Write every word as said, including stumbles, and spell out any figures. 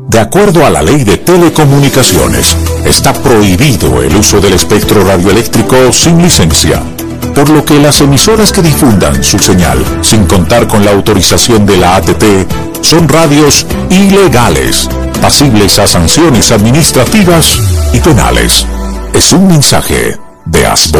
De acuerdo a la Ley de Telecomunicaciones, está prohibido el uso del espectro radioeléctrico sin licencia, por lo que las emisoras que difundan su señal sin contar con la autorización de la A T T son radios ilegales, pasibles a sanciones administrativas y penales. Es un mensaje de ASBO.